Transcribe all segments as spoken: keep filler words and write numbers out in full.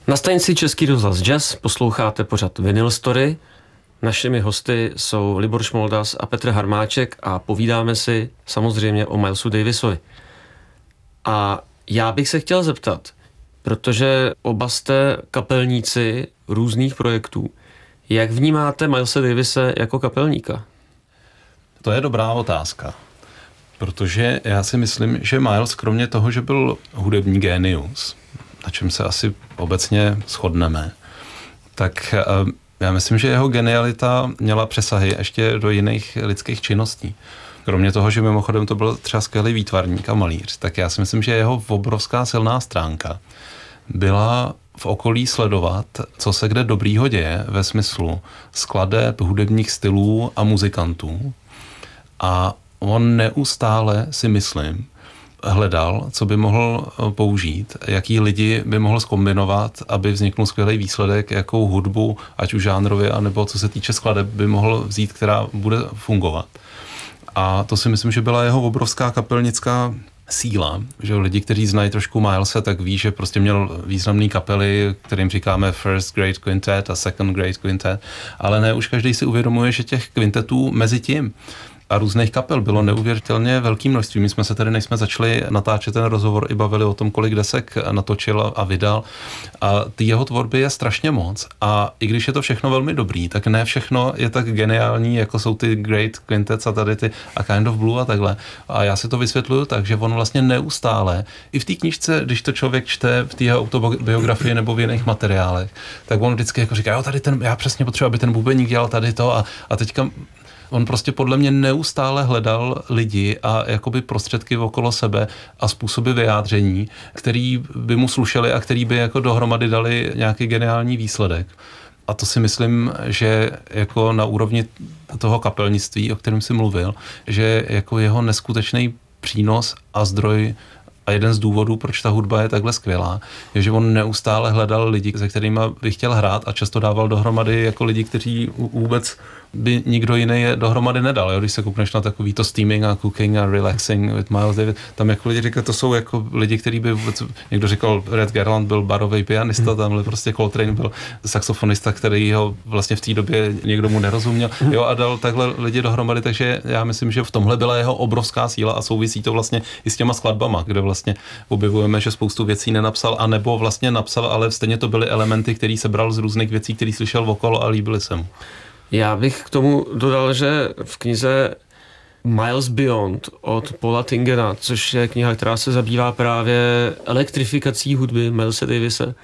Na stanici Český rozhlas Jazz posloucháte pořad Vinyl Story. Našimi hosty jsou Libor Šmoldas a Petr Harmáček a povídáme si samozřejmě o Milesu Davisovi. A já bych se chtěl zeptat, protože oba jste kapelníci různých projektů, jak vnímáte Milese Davise jako kapelníka? To je dobrá otázka, protože já si myslím, že Miles kromě toho, že byl hudební génius, na čem se asi obecně shodneme, tak já myslím, že jeho genialita měla přesahy ještě do jiných lidských činností. Kromě toho, že mimochodem to byl třeba skvělý výtvarník a malíř, tak já si myslím, že jeho obrovská silná stránka byla v okolí sledovat, co se kde dobrýho děje ve smyslu skladeb, hudebních stylů a muzikantů. A on neustále, si myslím, hledal, co by mohl použít, jaký lidi by mohl zkombinovat, aby vzniknul skvělý výsledek, jakou hudbu, ať už žánrově, anebo co se týče skladeb, by mohl vzít, která bude fungovat. A to si myslím, že byla jeho obrovská kapelnická síla, že lidi, kteří znají trošku Milese, tak ví, že prostě měl významný kapely, kterým říkáme First Great Quintet a Second Great Quintet, ale ne už každý si uvědomuje, že těch kvintetů mezi tím a různých kapel bylo neuvěřitelně velké množství. My jsme se tady, než jsme začali natáčet ten rozhovor, i bavili o tom, kolik desek natočil a vydal. A ty jeho tvorby je strašně moc. A i když je to všechno velmi dobrý, tak ne všechno je tak geniální, jako jsou ty Great Quintets a tady ty A Kind of Blue a takhle. A já si to vysvětluju tak, že on vlastně neustále, i v té knížce, když to člověk čte v té jeho autobiografii nebo v jiných materiálech, tak on vždycky jako říká, jo, tady ten, já přesně potřebuji, aby ten bubeník dělal tady to a, a teďka on prostě podle mě neustále hledal lidi a jakoby prostředky okolo sebe a způsoby vyjádření, který by mu slušely a který by jako dohromady dali nějaký geniální výsledek. A to si myslím, že jako na úrovni toho kapelnictví, o kterém si mluvil, že jako jeho neskutečný přínos a zdroj a jeden z důvodů, proč ta hudba je takhle skvělá, je, že on neustále hledal lidi, se kterými by chtěl hrát a často dával dohromady jako lidi, kteří vůbec by nikdo jiný je dohromady nedal. Jo? Když se koukneš na takový to steaming a cooking a relaxing with Miles Davis, tam jako lidi říkají, to jsou jako lidi, kteří by vůbec, někdo říkal, Red Garland byl barový pianista, hmm. tamhle prostě Coltrane byl saxofonista, který ho vlastně v té době někdo mu nerozuměl. Jo, a dal takhle lidi dohromady, takže já myslím, že v tomhle byla jeho obrovská síla a souvisí to vlastně i s těma skladbama, kde vlastně objevujeme, že spoustu věcí nenapsal, anebo vlastně napsal, ale stejně to byly elementy, který sebral z různých věcí, který slyšel okolo a líbily se mu. Já bych k tomu dodal, že v knize Miles Beyond od Paula Tingena, což je kniha, která se zabývá právě elektrifikací hudby Milese Davise,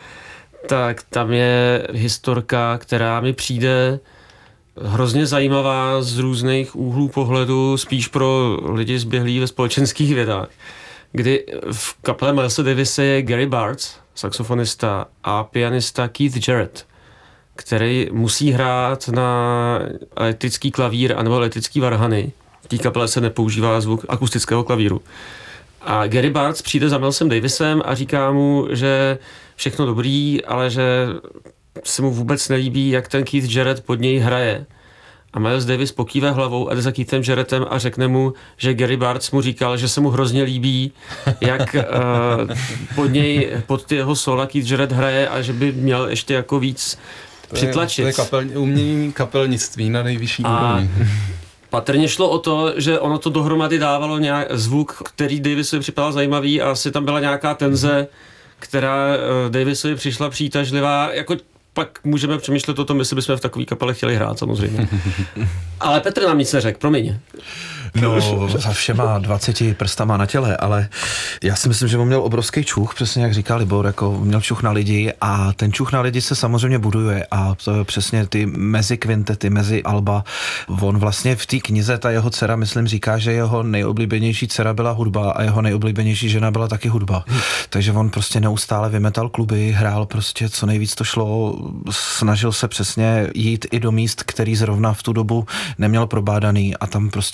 tak tam je historka, která mi přijde hrozně zajímavá z různých úhlů pohledu, spíš pro lidi zběhlí ve společenských vědách, kdy v kapele Milese Davise je Gary Bartz, saxofonista, a pianista Keith Jarrett, který musí hrát na elektrický klavír anebo elektrický varhany. V té kapele se nepoužívá zvuk akustického klavíru. A Gary Bartz přijde za Milesem Davisem a říká mu, že všechno dobrý, ale že se mu vůbec nelíbí, jak ten Keith Jarrett pod něj hraje. A Miles Davis pokýve hlavou a jde za Keithem Jarrettem a řekne mu, že Gary Bartz mu říkal, že se mu hrozně líbí, jak uh, pod něj, pod ty jeho sola Keith Jarrett hraje a že by měl ještě jako víc to přitlačit. Je, to je kapel, umění kapelnictví na nejvyšší úrovni. Patrně šlo o to, že ono to dohromady dávalo nějak zvuk, který Davisovi připadal zajímavý a asi tam byla nějaká tenze, která uh, Davisovi přišla přítažlivá. Jako pak můžeme přemýšlet o tom, jestli bychom v takové kapele chtěli hrát, samozřejmě. Ale Petr nám nic neřekl, promiň. No, za všema dvaceti prstama na těle, ale já si myslím, že on měl obrovský čuch, přesně jak říká Libor, jako měl čuch na lidi a ten čuch na lidi se samozřejmě buduje a to je přesně ty mezi kvintety, mezi alba. On vlastně v té knize, ta jeho dcera, myslím, říká, že jeho nejoblíbenější dcera byla hudba a jeho nejoblíbenější žena byla taky hudba. Takže on prostě neustále vymetal kluby, hrál prostě co nejvíc to šlo, snažil se přesně jít i do míst, který zrovna v tu dobu neměl probádaný a tam prostě hledat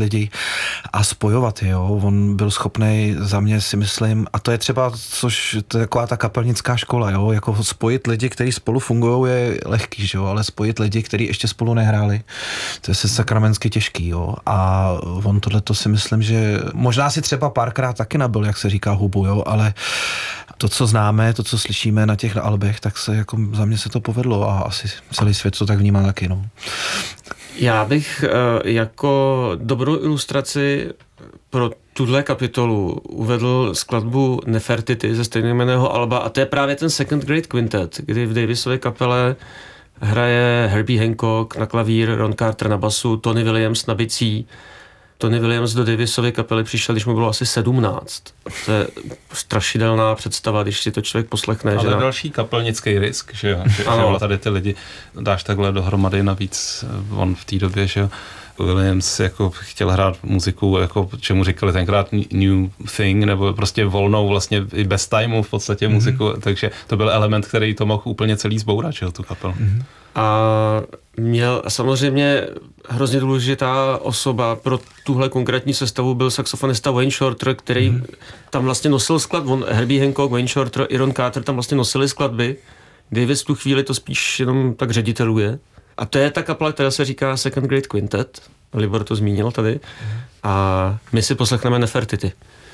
lidi a spojovat je, jo. On byl schopný, za mě si myslím, a to je třeba, což to je taková ta kapelnická škola, jo, jako spojit lidi, kteří spolu fungují, je lehký, že jo, ale spojit lidi, kteří ještě spolu nehráli, to je se sakramensky těžký, jo. A on tohleto si myslím, že možná si třeba párkrát taky nabil, jak se říká, hubu, jo, ale to, co známe, to, co slyšíme na těch albech, tak se jako za mě se to povedlo a asi celý svět to tak vnímá taky, no. Já bych jako dobrou ilustraci pro tuhle kapitolu uvedl skladbu Nefertiti ze stejnojmenného alba a to je právě ten Second Grade Quintet, kdy v Davisově kapele hraje Herbie Hancock na klavír, Ron Carter na basu, Tony Williams na bicí. Tony Williams do Davisovy kapely přišel, když mu bylo asi sedmnáct. To je strašidelná představa, když si to člověk poslechne. Ale že další kapelnický risk, že jo, že, že tady ty lidi dáš takhle dohromady, navíc on v té době, že jo, Williams jako chtěl hrát muziku, jako čemu říkali tenkrát new thing, nebo prostě volnou vlastně i bez timeu v podstatě mm-hmm. muziku, takže to byl element, který to mohl úplně celý zbourat, že jo, tu kapelu. Mm-hmm. A měl samozřejmě hrozně důležitá osoba pro tuhle konkrétní sestavu byl saxofonista Wayne Shorter, který mm-hmm. tam vlastně nosil sklad, on, Herbie Hancock, Wayne Shorter i Ron Carter tam vlastně nosili skladby. Davis v tu chvíli to spíš jenom tak řediteluje. A to je ta kapela, která se říká Second Grade Quintet. Libor to zmínil tady. Mm-hmm. A my si poslechneme Nefertiti.